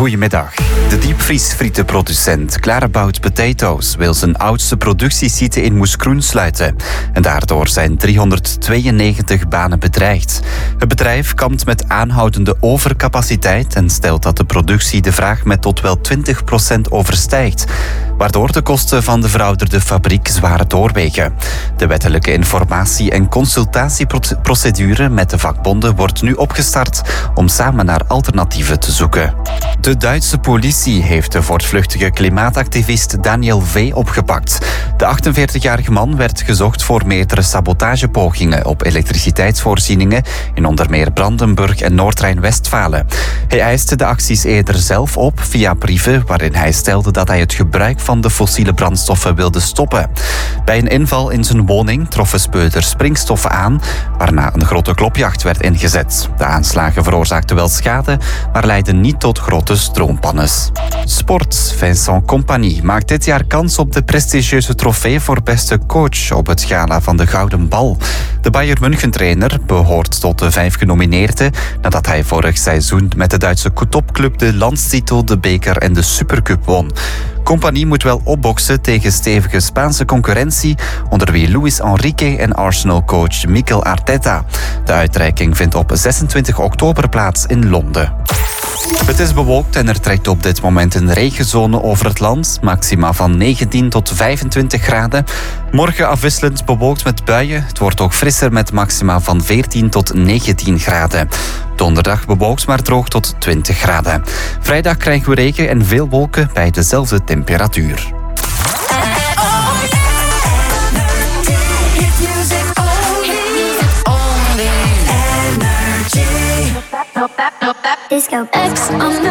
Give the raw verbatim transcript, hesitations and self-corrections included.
Goedemiddag. De diepvriesfrietenproducent Clarabout Potatoes wil zijn oudste productiesite in Moeskroen sluiten. En daardoor zijn driehonderdtweeënnegentig banen bedreigd. Het bedrijf kampt met aanhoudende overcapaciteit en stelt dat de productie de vraag met tot wel twintig procent overstijgt, waardoor de kosten van de verouderde fabriek zwaar doorwegen. De wettelijke informatie- en consultatieprocedure met de vakbonden wordt nu opgestart om samen naar alternatieven te zoeken. De Duitse politie heeft de voortvluchtige klimaatactivist Daniel V. opgepakt. De achtenveertigjarige man werd gezocht voor meerdere sabotagepogingen op elektriciteitsvoorzieningen in onder meer Brandenburg en Noord-Rijn-Westfalen. Hij eiste de acties eerder zelf op via brieven waarin hij stelde dat hij het gebruik van de fossiele brandstoffen wilde stoppen. Bij een inval in zijn woning troffen speurders springstoffen aan, waarna een grote klopjacht werd ingezet. De aanslagen veroorzaakten wel schade, maar leidden niet tot grote stroompannes. Sport. Vincent Kompany maakt dit jaar kans op de prestigieuze trofee voor beste coach op het gala van de Gouden Bal. De Bayern München-trainer behoort tot de vijf genomineerden nadat hij vorig seizoen met de Duitse topclub de landstitel, de beker en de Supercup won. Kompany moet wel opboksen tegen stevige Spaanse concurrentie, onder wie Luis Enrique en Arsenal-coach Mikel Arteta. De uitreiking vindt op zesentwintig oktober plaats in Londen. Het is bewolkt en er trekt op dit moment een regenzone over het land. Maxima van negentien tot vijfentwintig graden. Morgen afwisselend bewolkt met buien. Het wordt ook frisser met maxima van veertien tot negentien graden. Donderdag bewolkt maar droog tot twintig graden. Vrijdag krijgen we regen en veel wolken bij dezelfde temperatuur. Disco X on the